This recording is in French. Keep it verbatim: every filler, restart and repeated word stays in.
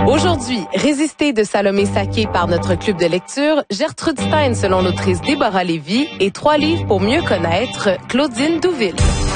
Aujourd'hui, Résister de Salomé Saké par notre club de lecture, Gertrude Stein selon l'autrice Déborah Lévy et trois livres pour mieux connaître Claudine Douville.